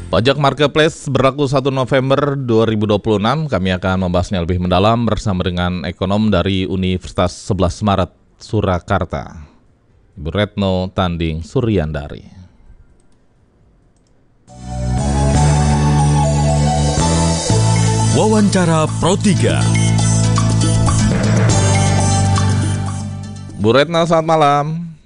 Pajak Marketplace berlaku 1 November 2026. Kami akan membahasnya lebih mendalam bersama dengan ekonom dari Universitas 11 Maret Surakarta, Ibu Retno Tanding Suryandari. Wawancara Pro 3. Bu Retno, selamat malam.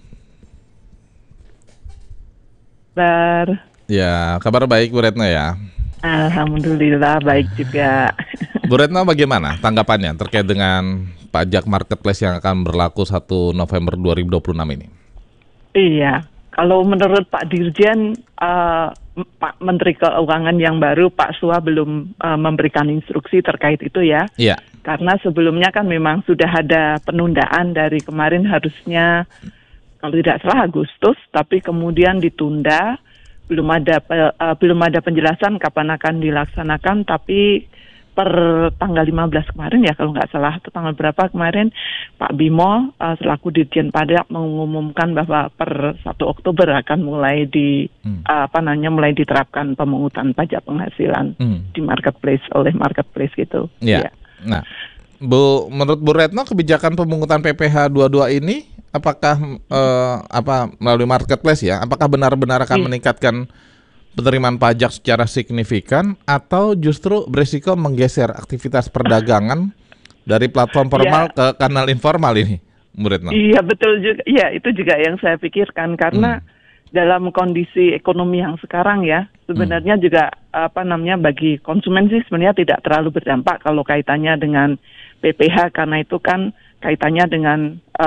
Ya, kabar baik Bu Retno ya? Alhamdulillah baik juga. Bu Retno, bagaimana tanggapannya terkait dengan pajak marketplace yang akan berlaku 1 November 2026 ini? Iya, kalau menurut Pak Dirjen, Pak Menteri Keuangan yang baru, Pak Sua belum memberikan instruksi terkait itu ya. Iya. Karena sebelumnya kan memang sudah ada penundaan dari kemarin, harusnya kalau tidak salah Agustus, tapi kemudian ditunda. Belum ada penjelasan kapan akan dilaksanakan, tapi per tanggal 15 kemarin ya kalau nggak salah, atau tanggal berapa kemarin, Pak Bimo selaku Dirjen Pajak mengumumkan bahwa per 1 Oktober akan mulai mulai diterapkan pemungutan pajak penghasilan di marketplace oleh marketplace gitu. Iya. Ya. Nah, menurut Bu Retno, kebijakan pemungutan PPh 22 ini apakah melalui marketplace ya? Apakah benar-benar akan meningkatkan penerimaan pajak secara signifikan atau justru berisiko menggeser aktivitas perdagangan dari platform formal ke kanal informal ini, Bu Retno? Iya, betul juga. Iya, itu juga yang saya pikirkan karena dalam kondisi ekonomi yang sekarang ya, sebenarnya juga bagi konsumen sih sebenarnya tidak terlalu berdampak kalau kaitannya dengan PPh, karena itu kan kaitannya dengan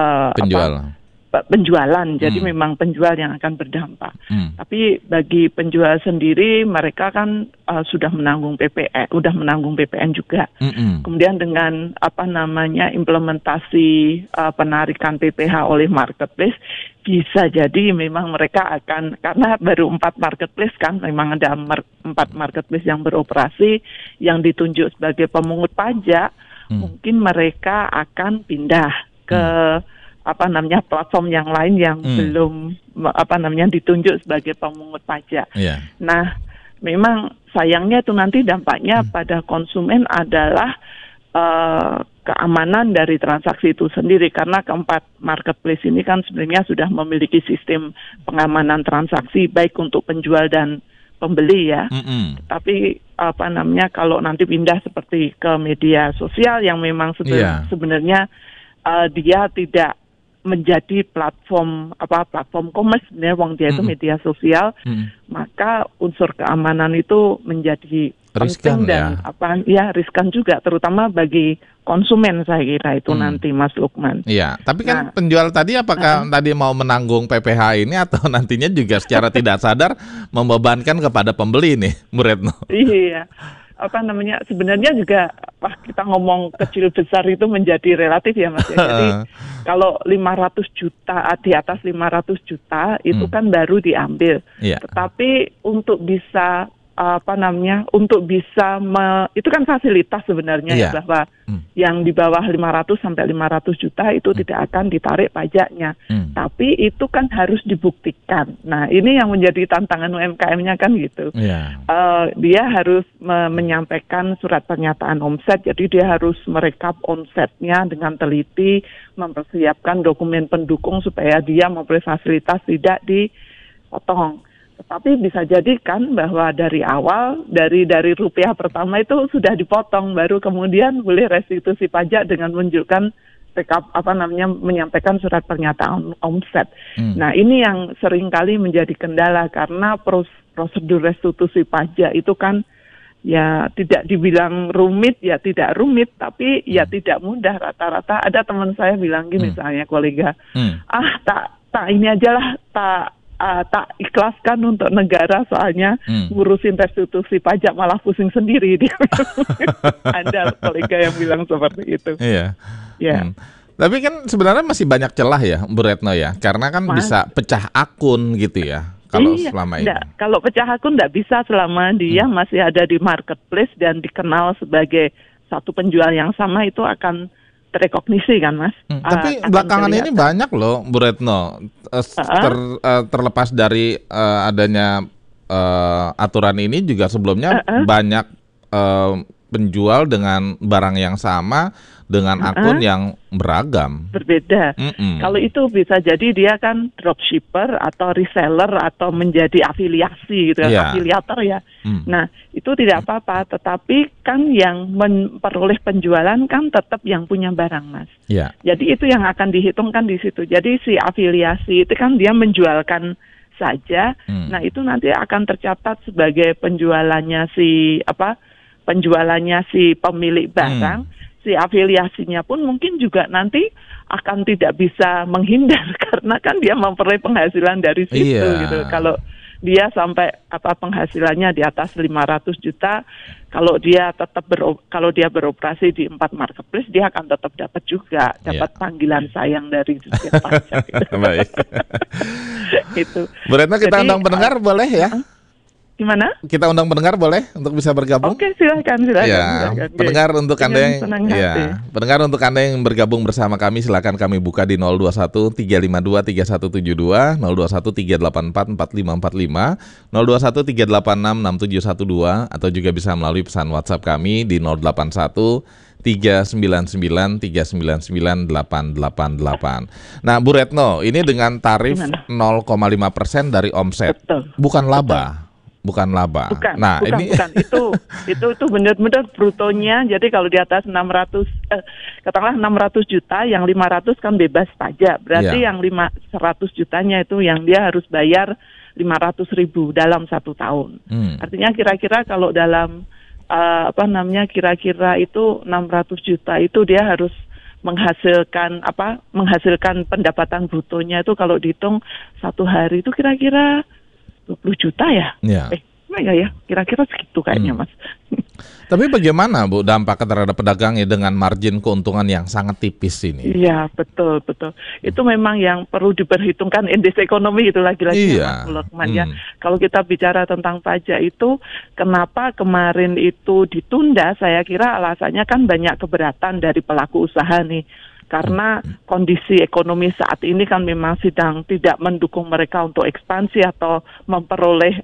penjualan, jadi memang penjual yang akan berdampak. Tapi bagi penjual sendiri, mereka kan sudah menanggung PPN juga. Kemudian dengan implementasi penarikan PPh oleh marketplace, bisa jadi memang mereka akan, karena baru 4 marketplace kan, memang ada 4 marketplace yang beroperasi, yang ditunjuk sebagai pemungut pajak. Mungkin mereka akan pindah ke platform yang lain yang belum ditunjuk sebagai pemungut pajak. Nah, memang sayangnya itu nanti dampaknya pada konsumen adalah keamanan dari transaksi itu sendiri, karena keempat marketplace ini kan sebenarnya sudah memiliki sistem pengamanan transaksi baik untuk penjual dan pembeli ya. Tapi kalau nanti pindah seperti ke media sosial yang memang sebenarnya dia tidak menjadi platform commerce, sebenarnya dia itu media sosial, maka unsur keamanan itu menjadi riskan penting dan riskan juga, terutama bagi konsumen, saya kira itu nanti, Mas Lukman. Iya, tapi kan penjual tadi apakah tadi mau menanggung PPh ini atau nantinya juga secara tidak sadar membebankan kepada pembeli nih, Bu Retno? Iya. Sebenarnya juga kita ngomong kecil besar itu menjadi relatif ya Mas ya. Jadi kalau 500 juta, di atas 500 juta itu kan baru diambil. Tetapi untuk bisa itu kan fasilitas sebenarnya ya, bahwa yang di bawah 500 sampai 500 juta itu tidak akan ditarik pajaknya. Tapi itu kan harus dibuktikan. Nah, ini yang menjadi tantangan UMKM-nya kan gitu. Dia harus menyampaikan surat pernyataan omset, jadi dia harus merekap omsetnya dengan teliti, mempersiapkan dokumen pendukung supaya dia memperoleh fasilitas tidak dipotong. Tetapi bisa jadi kan bahwa dari awal, dari rupiah pertama itu sudah dipotong, baru kemudian boleh restitusi pajak dengan menunjukkan menyampaikan surat pernyataan omset. Nah, ini yang seringkali menjadi kendala, karena prosedur restitusi pajak itu kan ya tidak dibilang rumit, ya tidak rumit, tapi ya tidak mudah. Rata-rata ada teman saya bilang gini, misalnya kolega, tak ini aja lah, tak ikhlaskan untuk negara, soalnya ngurusin restitusi pajak malah pusing sendiri. Ada kolega yang bilang seperti itu. Iya. Tapi kan sebenarnya masih banyak celah ya, Bu Retno ya, karena kan bisa pecah akun gitu ya. Kalau selama ini. Kalau pecah akun nggak bisa selama dia masih ada di marketplace dan dikenal sebagai satu penjual yang sama, itu akan terekognisi kan Mas. Tapi belakangan ini banyak loh Bu Retno, terlepas dari adanya aturan ini juga sebelumnya banyak penjual dengan barang yang sama dengan akun yang beragam. Berbeda. Kalau itu bisa jadi dia kan dropshipper atau reseller atau menjadi afiliasi gitu, afiliator ya. Nah, itu tidak apa-apa, tetapi kan yang memperoleh penjualan kan tetap yang punya barang, Mas. Yeah. Jadi itu yang akan dihitungkan di situ. Jadi si afiliasi itu kan dia menjualkan saja. Nah, itu nanti akan tercatat sebagai penjualannya si pemilik barang. Si afiliasinya pun mungkin juga nanti akan tidak bisa menghindar karena kan dia memperoleh penghasilan dari situ gitu. Kalau dia sampai penghasilannya di atas 500 juta, kalau dia beroperasi di 4 marketplace, dia akan tetap dapat juga panggilan sayang dari Dirjen Pajak. Gitu. Baik. Itu. Bu Retno, kita undang pendengar boleh ya? Gimana? Kita undang pendengar boleh untuk bisa bergabung? Oke, silakan. Ya, pendengar untuk Anda pendengar untuk Anda yang bergabung bersama kami, silakan kami buka di 021 352 3172, 021 384 4545, 021 386 6712, atau juga bisa melalui pesan WhatsApp kami di 081 399 399 888. Nah, Bu Retno, ini dengan tarif 0,5% dari omset. Betul. Bukan laba. Bukan laba. Bukan. Itu benar-benar brutonya. Jadi kalau di atas 600 juta, yang 500 kan bebas pajak. Berarti yang 100 jutanya itu yang dia harus bayar 500.000 dalam 1 tahun. Artinya kira-kira kalau dalam kira-kira itu 600 juta itu dia harus menghasilkan pendapatan brutonya itu kalau dihitung 1 hari itu kira-kira 20 juta ya? Ya, kira-kira segitu kayaknya, Mas. Tapi bagaimana, Bu, dampaknya terhadap pedagangnya dengan margin keuntungan yang sangat tipis ini? Iya, betul. Itu memang yang perlu diperhitungkan indeks ekonomi itu lagi-lagi, Mas Lukman. Ya. Kalau kita bicara tentang pajak itu, kenapa kemarin itu ditunda? Saya kira alasannya kan banyak keberatan dari pelaku usaha nih. Karena kondisi ekonomi saat ini kan memang sedang tidak mendukung mereka untuk ekspansi atau memperoleh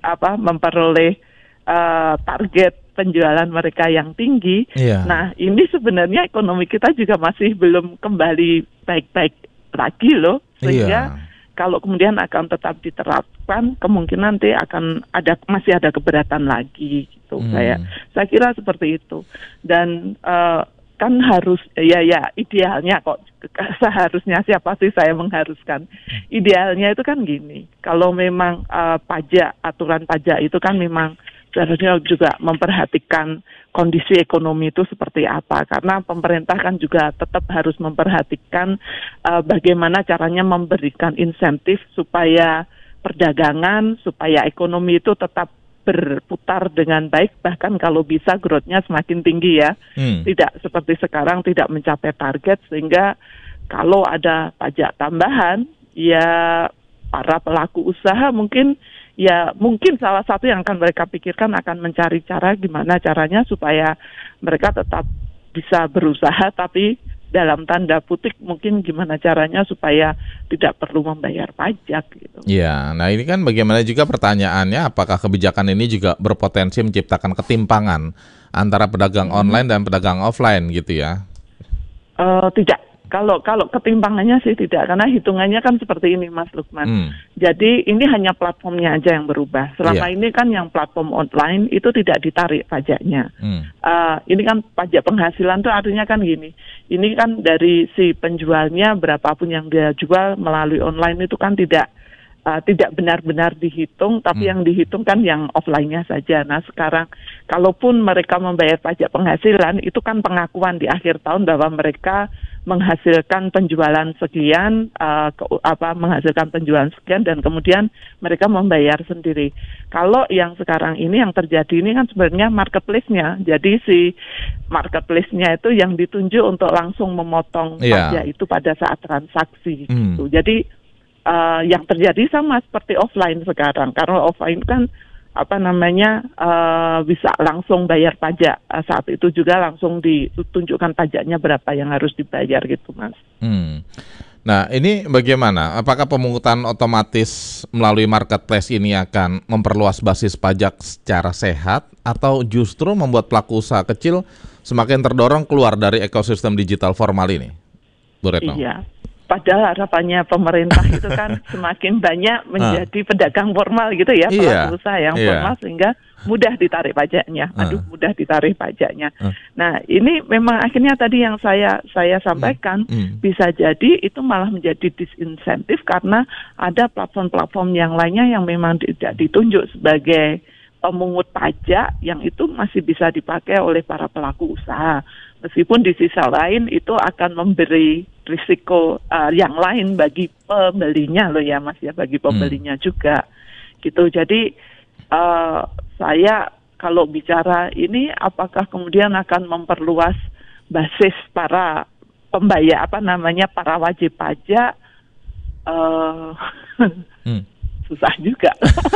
target penjualan mereka yang tinggi. Nah, ini sebenarnya ekonomi kita juga masih belum kembali baik-baik lagi loh. Sehingga kalau kemudian akan tetap diterapkan, kemungkinan nanti masih ada keberatan lagi gitu. Saya kira seperti itu. Dan kan harus idealnya kok seharusnya siapa sih saya mengharuskan. Idealnya itu kan gini, kalau memang aturan pajak itu kan memang seharusnya juga memperhatikan kondisi ekonomi itu seperti apa, karena pemerintah kan juga tetap harus memperhatikan bagaimana caranya memberikan insentif supaya perdagangan, supaya ekonomi itu tetap berputar dengan baik, bahkan kalau bisa growth-nya semakin tinggi ya. Tidak seperti sekarang tidak mencapai target, sehingga kalau ada pajak tambahan ya para pelaku usaha mungkin salah satu yang akan mereka pikirkan akan mencari cara gimana caranya supaya mereka tetap bisa berusaha, tapi dalam tanda kutip mungkin gimana caranya supaya tidak perlu membayar pajak gitu. Ya, nah ini kan bagaimana juga pertanyaannya, apakah kebijakan ini juga berpotensi menciptakan ketimpangan antara pedagang online dan pedagang offline gitu ya? Tidak. Kalau ketimpangannya sih tidak, karena hitungannya kan seperti ini, Mas Lukman. Jadi ini hanya platformnya aja yang berubah. Selama ini kan yang platform online itu tidak ditarik pajaknya. Ini kan pajak penghasilan tuh artinya kan gini. Ini kan dari si penjualnya berapapun yang dia jual melalui online itu kan tidak benar-benar dihitung, tapi yang dihitung kan yang offline-nya saja. Nah sekarang, kalaupun mereka membayar pajak penghasilan, itu kan pengakuan di akhir tahun bahwa mereka menghasilkan penjualan sekian, menghasilkan penjualan sekian, dan kemudian mereka membayar sendiri. Kalau yang sekarang ini yang terjadi ini kan sebenarnya marketplace-nya. Jadi si marketplace-nya itu yang ditunjuk untuk langsung memotong pajak itu pada saat transaksi. Gitu. Jadi yang terjadi sama seperti offline sekarang, karena offline kan bisa langsung bayar pajak, saat itu juga langsung ditunjukkan pajaknya berapa yang harus dibayar gitu, Mas. Nah, ini bagaimana? Apakah pemungutan otomatis melalui marketplace ini akan memperluas basis pajak secara sehat atau justru membuat pelaku usaha kecil semakin terdorong keluar dari ekosistem digital formal ini, Bu Retno? Iya. Padahal harapannya pemerintah itu kan semakin banyak menjadi pedagang formal gitu ya, pelaku usaha yang formal sehingga mudah ditarik pajaknya. Mudah ditarik pajaknya. Nah, ini memang akhirnya tadi yang saya sampaikan bisa jadi itu malah menjadi disinsentif karena ada platform-platform yang lainnya yang memang tidak ditunjuk sebagai pemungut pajak yang itu masih bisa dipakai oleh para pelaku usaha. Meskipun di sisi lain itu akan memberi risiko yang lain bagi pembelinya loh ya Mas ya, bagi pembelinya juga gitu. Jadi saya kalau bicara ini apakah kemudian akan memperluas basis para pembayar para wajib pajak, susah juga.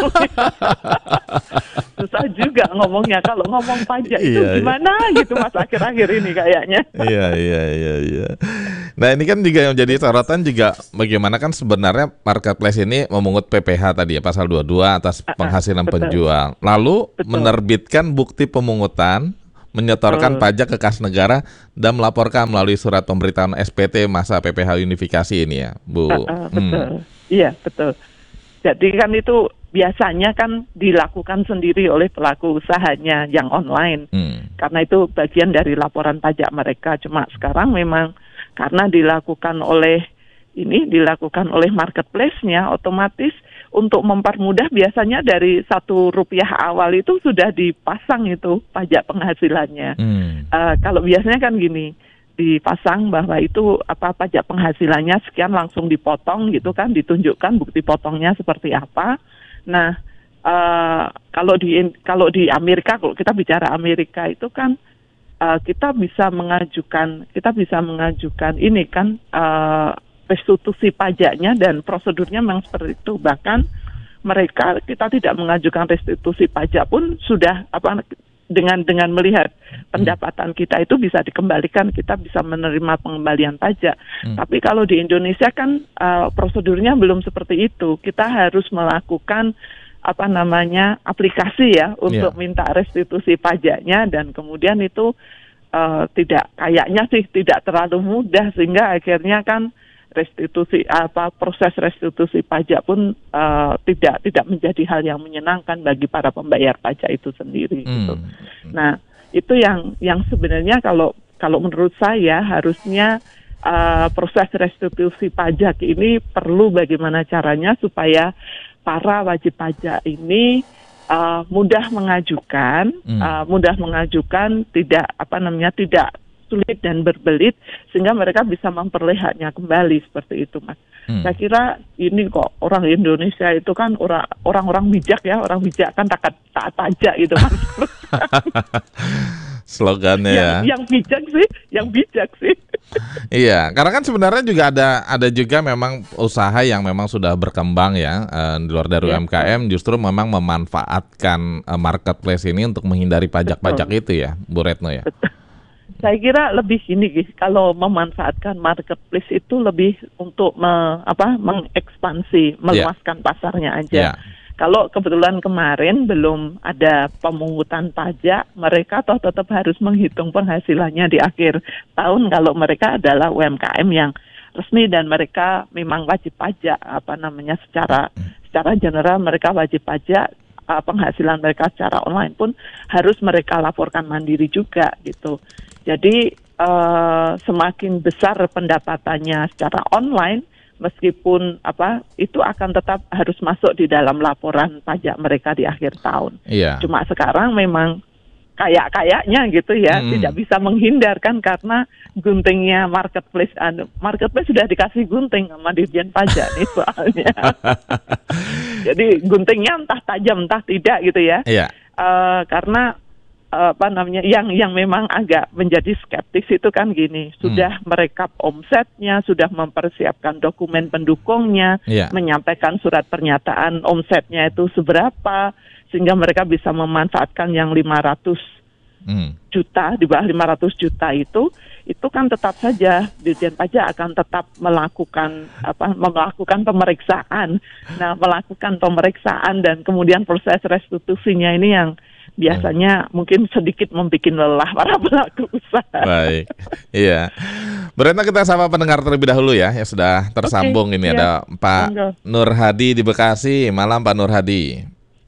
Susah juga ngomongnya. Kalau ngomong pajak itu gimana gitu Mas akhir-akhir ini kayaknya. Iya. Nah, ini kan juga yang jadi sorotan juga bagaimana kan sebenarnya marketplace ini memungut PPh tadi ya, pasal 22 atas penghasilan penjual. Lalu menerbitkan bukti pemungutan, menyetorkan pajak ke kas negara dan melaporkan melalui surat pemberitahuan SPT masa PPh unifikasi ini ya, Bu. Betul. Iya, betul. Jadi kan itu biasanya kan dilakukan sendiri oleh pelaku usahanya yang online. Karena itu bagian dari laporan pajak mereka. Cuma sekarang memang karena dilakukan oleh marketplace-nya, otomatis untuk mempermudah biasanya dari Rp1 awal itu sudah dipasang itu pajak penghasilannya. Kalau biasanya kan gini, dipasang bahwa itu pajak penghasilannya sekian langsung dipotong gitu kan, ditunjukkan bukti potongnya seperti apa. Nah, kalau di Amerika, kalau kita bicara Amerika itu kan kita bisa mengajukan ini kan restitusi pajaknya dan prosedurnya memang seperti itu. Bahkan kita tidak mengajukan restitusi pajak pun sudah dengan melihat pendapatan kita itu bisa dikembalikan, kita bisa menerima pengembalian pajak. Tapi kalau di Indonesia kan prosedurnya belum seperti itu. Kita harus melakukan aplikasi ya untuk minta restitusi pajaknya dan kemudian itu tidak terlalu mudah sehingga akhirnya kan proses restitusi pajak pun tidak menjadi hal yang menyenangkan bagi para pembayar pajak itu sendiri gitu. Nah, itu yang sebenarnya kalau menurut saya harusnya proses restitusi pajak ini perlu bagaimana caranya supaya para wajib pajak ini mudah mengajukan, tidak sulit dan berbelit sehingga mereka bisa memperoleh haknya kembali seperti itu, Mas. Saya kira ini kok orang Indonesia itu kan orang-orang bijak ya, orang bijak kan taat pajak gitu, Mas. Slogannya yang bijak sih. Iya, karena kan sebenarnya juga ada juga memang usaha yang memang sudah berkembang ya di luar dari UMKM justru memang memanfaatkan marketplace ini untuk menghindari pajak-pajak itu ya, Bu Retno ya. Betul. Saya kira lebih gini, kalau memanfaatkan marketplace itu lebih untuk mengekspansi, meluaskan pasarnya aja. Kalau kebetulan kemarin belum ada pemungutan pajak, mereka tetap harus menghitung penghasilannya di akhir tahun kalau mereka adalah UMKM yang resmi dan mereka memang wajib pajak, secara general mereka wajib pajak. Penghasilan mereka secara online pun harus mereka laporkan mandiri juga gitu. Jadi semakin besar pendapatannya secara online, meskipun itu akan tetap harus masuk di dalam laporan pajak mereka di akhir tahun. Cuma sekarang memang kayaknya gitu ya, tidak bisa menghindarkan karena guntingnya marketplace sudah dikasih gunting sama Dirjen Pajak nih soalnya. Jadi guntingnya entah tajam entah tidak gitu ya. Karena yang memang agak menjadi skeptis itu kan gini, sudah merekap omsetnya, sudah mempersiapkan dokumen pendukungnya, menyampaikan surat pernyataan omsetnya itu seberapa, sehingga mereka bisa memanfaatkan yang 500 juta, di bawah 500 juta itu kan tetap saja Ditjen Pajak akan tetap melakukan pemeriksaan. Nah, melakukan pemeriksaan dan kemudian proses restitusinya ini yang biasanya mungkin sedikit membuat lelah para pelaku usaha. Baik, iya. Berarti kita sama pendengar terlebih dahulu ya, yang sudah tersambung. Ini ada Pak Nur Hadi di Bekasi. Malam Pak Nur Hadi.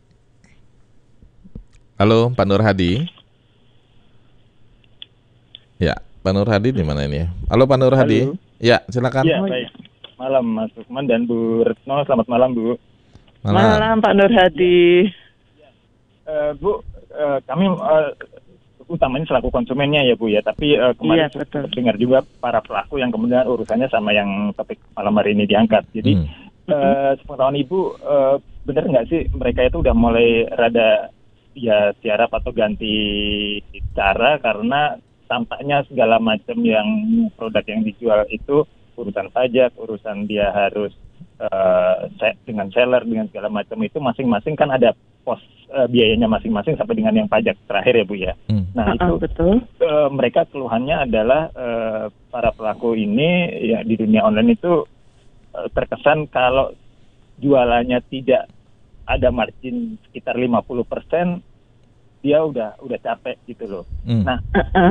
Halo Pak Nur Hadi. Ya, Pak Nur Hadi di mana ini? Halo Pak Nur Hadi. Halo. Ya, silakan. Ya, baik. Malam Mas Lukman dan Bu Retno. Selamat malam, Bu. Malam Pak Nur Hadi. Bu, kami utamanya selaku konsumennya ya Bu ya, tapi kemarin dengar juga para pelaku yang kemudian urusannya sama yang topik malam hari ini diangkat. Jadi sepengetahuan Ibu, benar nggak sih mereka itu udah mulai rada ya tiarap atau ganti cara karena tampaknya segala macam yang produk yang dijual itu urusan pajak, urusan dia harus dengan seller, dengan segala macam itu masing-masing kan ada pos biayanya masing-masing sampai dengan yang pajak terakhir ya Bu ya. Nah itu betul. Mereka keluhannya adalah para pelaku ini ya di dunia online itu terkesan kalau jualannya tidak ada margin sekitar 50%, dia udah capek gitu loh. Nah,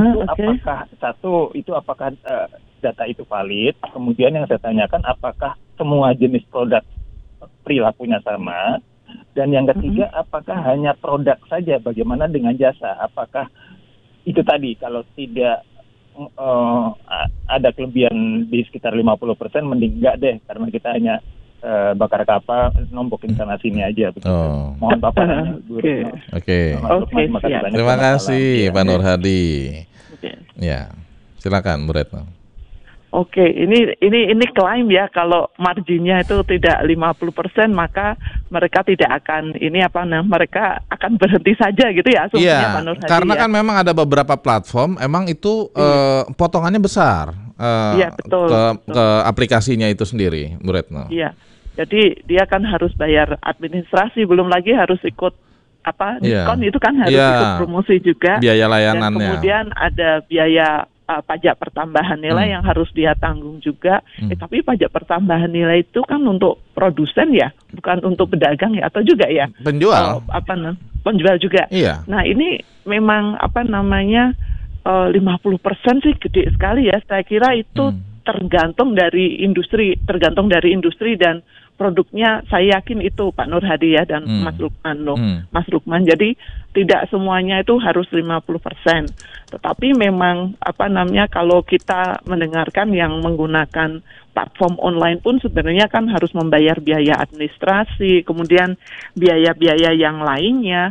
apakah data itu valid? Kemudian yang saya tanyakan, apakah semua jenis produk perilakunya sama? Dan yang ketiga, apakah hanya produk saja? Bagaimana dengan jasa? Apakah itu tadi kalau tidak ada kelebihan di sekitar 50%, mending enggak deh, karena kita hanya bakar kapal, nombokin sana sini aja. Mohon paparannya. Oke. Terima kasih Pak Nur Hadi. Ya, silakan Bu Retno. Oke, ini klaim ya, kalau marginnya itu tidak 50% maka mereka tidak akan mereka akan berhenti saja gitu ya asumsinya Pak Nur Hadi. Karena kan memang ada beberapa platform emang itu potongannya besar. Betul. Ke aplikasinya itu sendiri, Bu Retno. Iya. Jadi dia kan harus bayar administrasi, belum lagi harus ikut diskon itu kan harus ikut promosi juga. Biaya layanannya. Dan kemudian ada biaya pajak pertambahan nilai yang harus dia tanggung juga. Tapi pajak pertambahan nilai itu kan untuk produsen ya, bukan untuk pedagang ya, atau juga ya penjual. Penjual juga. Iya. Nah ini memang 50% sih gede sekali ya. Saya kira itu tergantung dari industri dan produknya. Saya yakin itu Pak Nur Hadi ya dan Mas Lukman. Jadi tidak semuanya itu harus 50%. Tetapi memang kalau kita mendengarkan yang menggunakan platform online pun sebenarnya kan harus membayar biaya administrasi, kemudian biaya-biaya yang lainnya.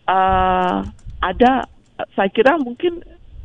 Ada, saya kira mungkin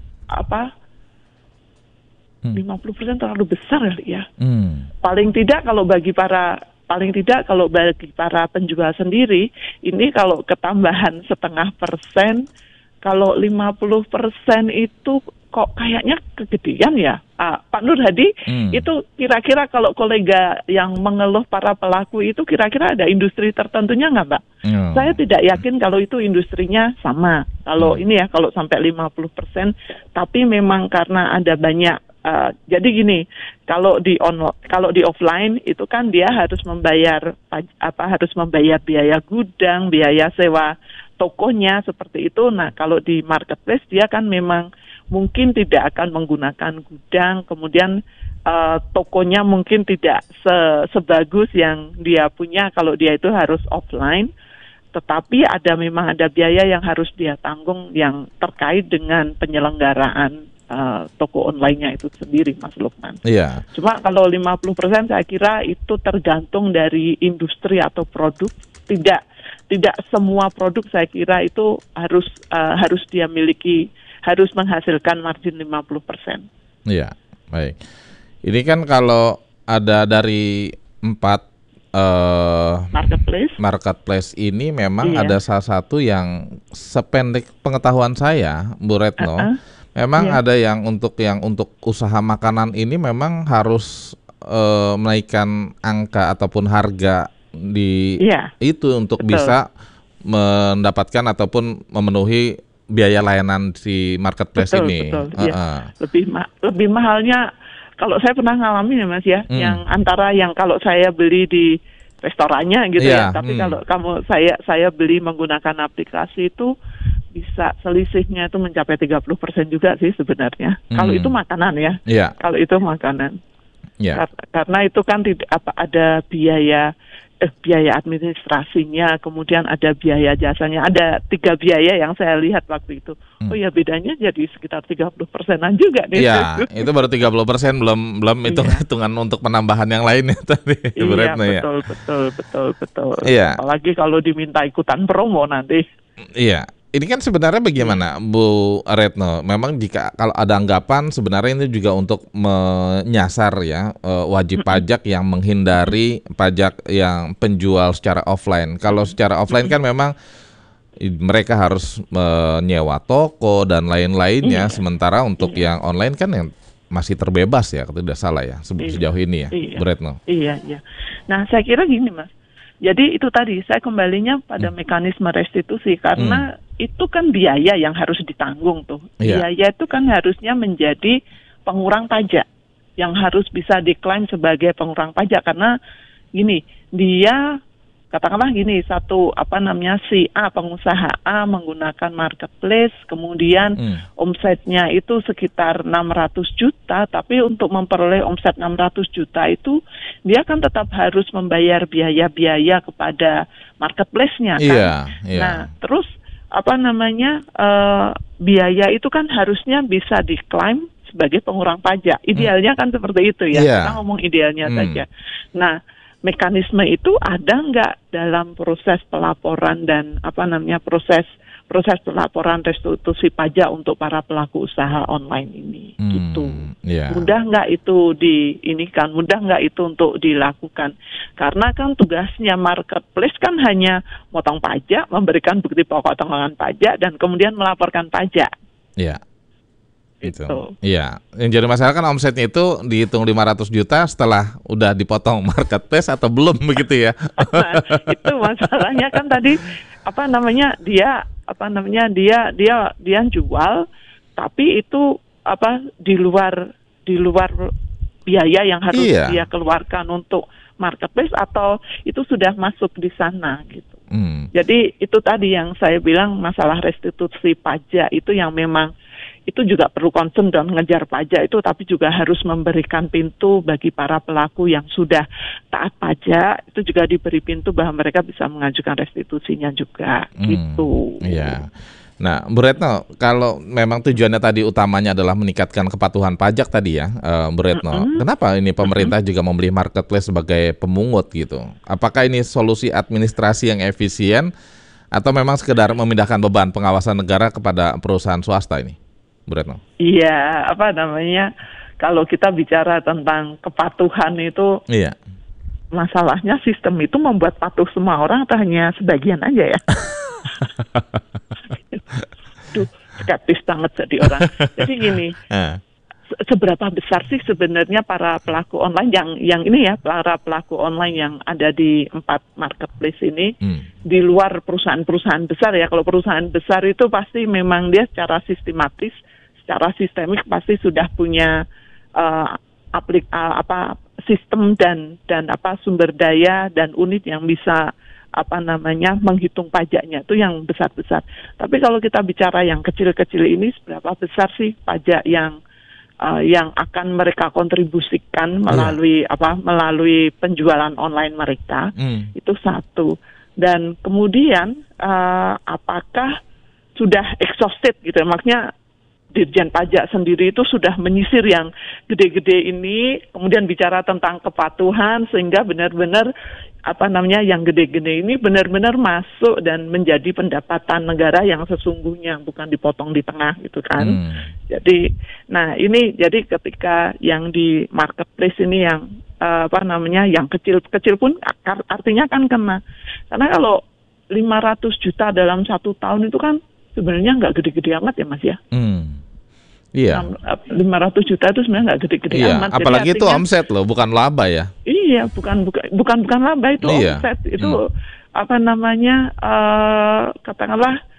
50% terlalu besar kali ya. Paling tidak kalau bagi para penjual sendiri, ini kalau ketambahan 0,5%, kalau 50% itu kok kayaknya kegedean ya. Pak Nur Hadi, itu kira-kira kalau kolega yang mengeluh para pelaku itu kira-kira ada industri tertentunya nggak, Mbak? Saya tidak yakin kalau itu industrinya sama. Kalau ini ya, kalau sampai 50%, tapi memang karena ada banyak. Jadi gini, kalau di offline itu kan dia harus membayar biaya gudang, biaya sewa tokonya seperti itu. Nah, kalau di marketplace dia kan memang mungkin tidak akan menggunakan gudang, kemudian tokonya mungkin tidak sebagus yang dia punya kalau dia itu harus offline. Tetapi memang ada biaya yang harus dia tanggung yang terkait dengan penyelenggaraan toko online-nya itu sendiri, Mas Lukman. Iya. Cuma kalau 50% saya kira itu tergantung dari industri atau produk. Tidak semua produk saya kira itu harus dia miliki, harus menghasilkan margin 50%. Iya, baik. Ini kan kalau ada dari 4 marketplace ini memang ada salah satu yang sependek pengetahuan saya, Bu Retno. Memang ada yang untuk usaha makanan ini memang harus menaikkan angka ataupun harga di itu untuk bisa mendapatkan ataupun memenuhi biaya layanan si marketplace ini. Betul, ya. Lebih mahalnya kalau saya pernah ngalamin ya Mas ya, yang antara yang kalau saya beli di restorannya gitu ya, tapi kalau saya beli menggunakan aplikasi itu bisa selisihnya itu mencapai 30% juga sih sebenarnya. Kalau itu makanan ya. Kalau itu makanan. Karena itu kan ada biaya administrasinya, kemudian ada biaya jasanya, ada 3 biaya yang saya lihat waktu itu. Oh ya, bedanya jadi sekitar 30%-an juga nih. Iya, itu baru 30%, belum hitung-hitungan untuk penambahan yang lainnya tadi. Iya, betul. Iya. Apalagi kalau diminta ikutan promo nanti. Iya. Ini kan sebenarnya bagaimana Bu Retno? Memang jika kalau ada anggapan sebenarnya ini juga untuk menyasar ya wajib pajak yang menghindari pajak yang penjual secara offline. Kalau secara offline kan memang mereka harus menyewa toko dan lain-lainnya. Sementara untuk yang online kan yang masih terbebas ya, kalau tidak salah ya sejauh ini ya, Bu Retno. Iya. Nah, saya kira gini Mas. Jadi itu tadi saya kembalinya pada mekanisme restitusi karena itu kan biaya yang harus ditanggung tuh. Biaya itu kan harusnya menjadi pengurang pajak yang harus bisa diklaim sebagai pengurang pajak karena gini, dia katakanlah gini, si A, pengusaha A menggunakan marketplace, kemudian omsetnya itu sekitar 600 juta, tapi untuk memperoleh omset 600 juta itu dia kan tetap harus membayar biaya-biaya kepada marketplace-nya kan. Nah, terus biaya itu kan harusnya bisa diklaim sebagai pengurang pajak. Idealnya kan seperti itu ya. Kita ngomong idealnya saja. Nah, mekanisme itu ada nggak dalam proses pelaporan dan proses pelaporan restitusi pajak untuk para pelaku usaha online ini gitu. Mudah nggak itu mudah nggak itu untuk dilakukan karena kan tugasnya marketplace kan hanya motong pajak, memberikan bukti pokok tanggungan pajak dan kemudian melaporkan pajak. Itu. Iya, yang jadi masalah kan omsetnya itu dihitung 500 juta setelah udah dipotong marketplace atau belum begitu ya. Nah, itu masalahnya kan tadi dia jual tapi itu di luar biaya yang harus dia keluarkan untuk marketplace atau itu sudah masuk di sana gitu. Jadi itu tadi yang saya bilang masalah restitusi pajak itu yang memang itu juga perlu concern dan mengejar pajak itu, tapi juga harus memberikan pintu bagi para pelaku yang sudah taat pajak, itu juga diberi pintu bahwa mereka bisa mengajukan restitusinya juga, gitu. Iya. Nah, Bu Retno, kalau memang tujuannya tadi utamanya adalah meningkatkan kepatuhan pajak tadi ya, Bu Retno, kenapa ini pemerintah juga membeli marketplace sebagai pemungut gitu? Apakah ini solusi administrasi yang efisien atau memang sekedar memindahkan beban pengawasan negara kepada perusahaan swasta ini? Bu Retno. Iya, kalau kita bicara tentang kepatuhan itu, masalahnya sistem itu membuat patuh semua orang atau hanya sebagian aja ya? Skeptis banget jadi orang. Jadi gini, seberapa besar sih sebenarnya para pelaku online para pelaku online yang ada di 4 marketplace ini di luar perusahaan-perusahaan besar ya. Kalau perusahaan besar itu pasti memang dia secara sistematis, secara sistemik pasti sudah punya sistem dan sumber daya dan unit yang bisa menghitung pajaknya itu yang besar-besar. Tapi kalau kita bicara yang kecil-kecil ini, seberapa besar sih pajak yang akan mereka kontribusikan melalui penjualan online mereka? Itu satu. Dan kemudian apakah sudah exhausted gitu, maksudnya Dirjen Pajak sendiri itu sudah menyisir yang gede-gede ini, kemudian bicara tentang kepatuhan sehingga benar-benar yang gede-gede ini benar-benar masuk dan menjadi pendapatan negara yang sesungguhnya, bukan dipotong di tengah gitu kan. Jadi, jadi ketika yang di marketplace ini yang yang kecil-kecil pun artinya kan kena. Karena kalau 500 juta dalam 1 tahun itu kan sebenarnya nggak gede-gede amat ya Mas ya. Iya. 500 juta itu sebenarnya nggak gede-gede amat. Apalagi itu omset loh, bukan laba ya. Iya, bukan laba itu omset itu katakanlah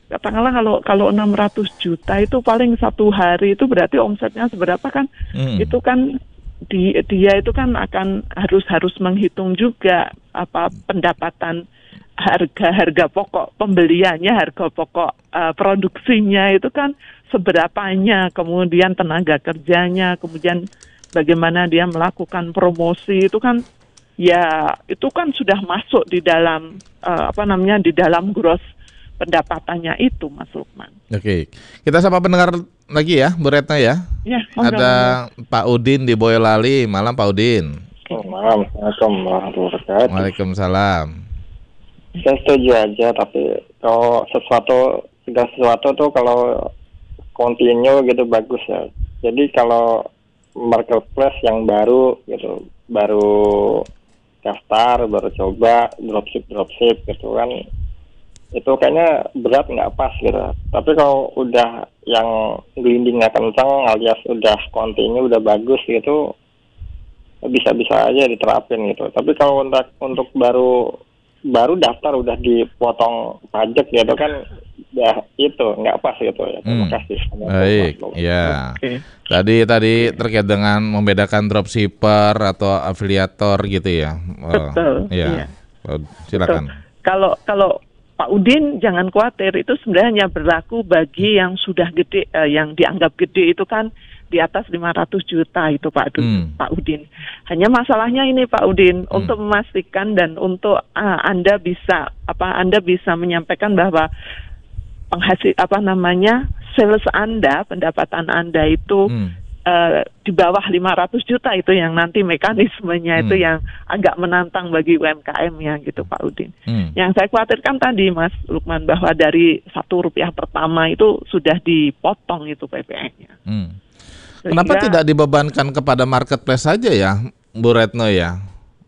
katakanlah kalau 600 juta itu paling satu hari itu berarti omsetnya seberapa kan? Itu kan dia itu kan akan harus menghitung juga apa pendapatan harga pokok pembeliannya, harga pokok produksinya itu kan seberapanya, kemudian tenaga kerjanya, kemudian bagaimana dia melakukan promosi itu kan ya itu kan sudah masuk di dalam di dalam gross pendapatannya itu, Mas Lukman. Oke, kita sama pendengar lagi ya, Bu Retno ya. Ya, ada Pak Udin di Boyolali. Malam Pak Udin. Malam, Assalamualaikum warahmatullahi wabarakatuh. Waalaikumsalam. Saya setuju aja, tapi kalau segala sesuatu tuh kalau continue gitu bagus ya. Jadi kalau marketplace yang baru gitu, baru daftar, baru coba dropship gitu kan, itu kayaknya berat nggak pas gitu. Tapi kalau udah yang gelindingnya kencang alias udah continue, udah bagus gitu, bisa-bisa aja diterapin gitu. Tapi kalau untuk baru daftar udah dipotong pajak gitu kan, ya itu nggak pas gitu ya. Terima kasih. Baik, ya. Tadi terkait dengan membedakan dropshipper atau afiliator gitu ya. Betul. Ya. Silakan. Betul. Kalau Pak Udin jangan khawatir, itu sebenarnya berlaku bagi yang sudah gede, yang dianggap gede itu kan di atas 500 juta itu Pak Udin. Hanya masalahnya ini Pak Udin, untuk memastikan dan untuk Anda bisa menyampaikan bahwa sales Anda, pendapatan Anda itu di bawah 500 juta itu yang nanti mekanismenya itu yang agak menantang bagi UMKM-nya gitu Pak Udin. Yang saya khawatirkan tadi Mas Lukman bahwa dari Rp1 pertama itu sudah dipotong itu PPN-nya. Kenapa tidak dibebankan kepada marketplace saja ya, Bu Retno ya?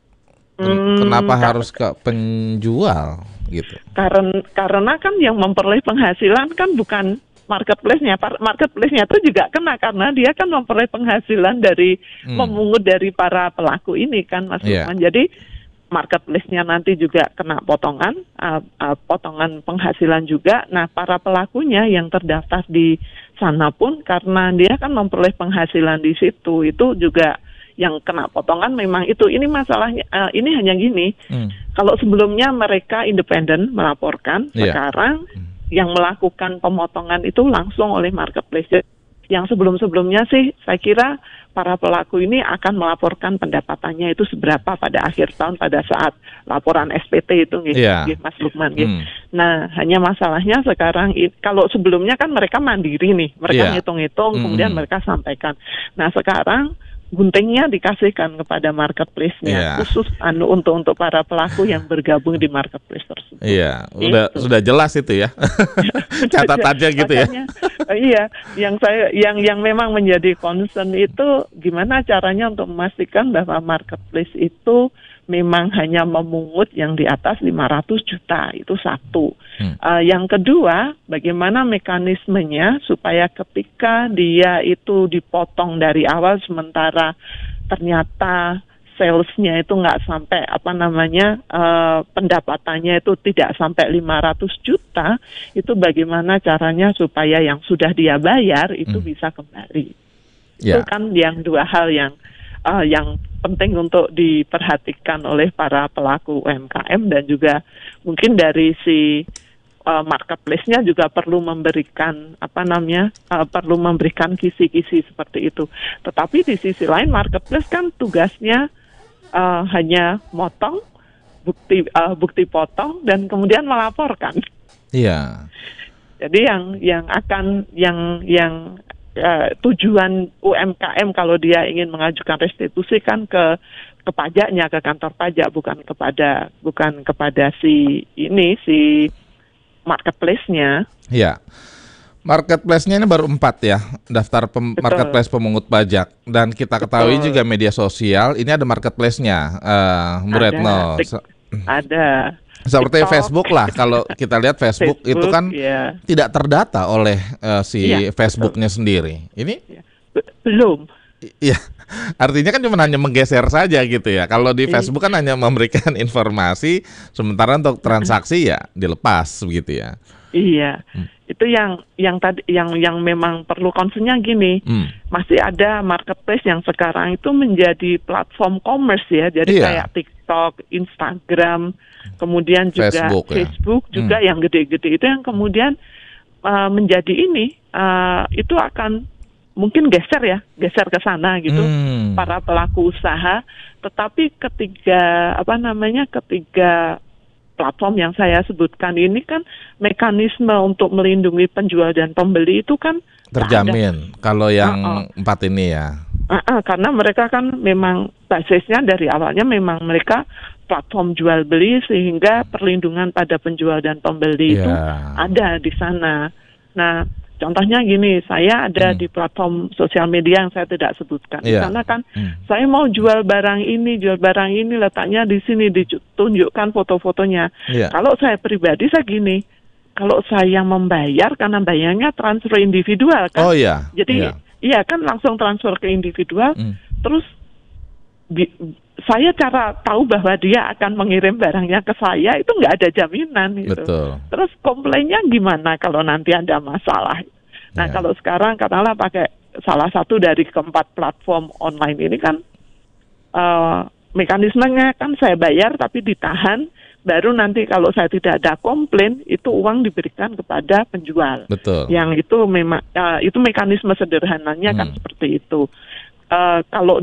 Kenapa harus ke penjual gitu? Karena kan yang memperoleh penghasilan kan bukan marketplace-nya. Marketplace-nya itu juga kena karena dia kan memperoleh penghasilan dari memungut dari para pelaku ini kan Mas Lukman. Jadi marketplace-nya nanti juga kena potongan penghasilan juga. Nah, para pelakunya yang terdaftar di sana pun karena dia kan memperoleh penghasilan di situ, itu juga yang kena potongan memang itu. Ini masalahnya, ini hanya gini, kalau sebelumnya mereka independen melaporkan, sekarang yang melakukan pemotongan itu langsung oleh marketplace. Yang sebelum-sebelumnya sih saya kira para pelaku ini akan melaporkan pendapatannya itu seberapa pada akhir tahun pada saat laporan SPT itu Mas Lukman. Nah, hanya masalahnya sekarang kalau sebelumnya kan mereka mandiri nih, mereka ngitung-ngitung kemudian mereka sampaikan. Nah, sekarang guntingnya dikasihkan kepada marketplace-nya khusus untuk para pelaku yang bergabung di marketplace tersebut. Iya, sudah jelas itu ya. Catatannya gitu ya. Iya, yang memang menjadi concern itu gimana caranya untuk memastikan bahwa marketplace itu memang hanya memungut yang di atas 500 juta, itu satu. Yang kedua, bagaimana mekanismenya supaya ketika dia itu dipotong dari awal sementara ternyata salesnya itu nggak sampai pendapatannya itu tidak sampai 500 juta, itu bagaimana caranya supaya yang sudah dia bayar itu bisa kembali. Itu kan yang dua hal yang penting untuk diperhatikan oleh para pelaku UMKM, dan juga mungkin dari si marketplace-nya juga perlu memberikan perlu memberikan kisi-kisi seperti itu. Tetapi di sisi lain marketplace kan tugasnya hanya motong bukti potong dan kemudian melaporkan. Iya. Jadi yang tujuan UMKM kalau dia ingin mengajukan restitusi kan ke pajaknya, ke kantor pajak, bukan kepada si marketplace-nya. Iya. Marketplace-nya ini baru 4 ya, daftar marketplace pemungut pajak. Dan kita ketahui juga media sosial, ini ada marketplace-nya, Bu Retno. Ada. Seperti TikTok. Facebook lah, kalau kita lihat Facebook itu kan tidak terdata oleh si Facebook-nya sendiri. Ini belum. Iya. Artinya kan cuma hanya menggeser saja gitu ya. Kalau di Facebook kan hanya memberikan informasi, sementara untuk transaksi ya dilepas begitu ya. Iya. Itu yang tadi yang memang perlu concernnya gini. Masih ada marketplace yang sekarang itu menjadi platform commerce ya. Jadi kayak TikTok, Instagram, kemudian juga Facebook juga yang gede-gede itu yang kemudian menjadi ini itu akan mungkin geser ke sana gitu para pelaku usaha. Tetapi ketiga platform yang saya sebutkan ini kan mekanisme untuk melindungi penjual dan pembeli itu kan terjamin kalau yang 4 ini ya. Karena mereka kan memang basisnya dari awalnya memang mereka platform jual beli sehingga perlindungan pada penjual dan pembeli itu ada di sana. Nah, contohnya gini, saya ada di platform sosial media yang saya tidak sebutkan. Di sana kan saya mau jual barang ini letaknya di sini, ditunjukkan foto-fotonya. Kalau saya pribadi saya gini, kalau saya membayar karena bayarnya transfer individual kan. Jadi iya kan langsung transfer ke individual. Terus saya cara tahu bahwa dia akan mengirim barangnya ke saya itu nggak ada jaminan gitu. Betul. Terus komplainnya gimana kalau nanti ada masalah? Nah kalau sekarang katakanlah pakai salah satu dari keempat platform online ini kan mekanismenya kan saya bayar tapi ditahan, baru nanti kalau saya tidak ada komplain itu uang diberikan kepada penjual. Betul. Yang itu memang itu mekanisme sederhananya kan seperti itu. Kalau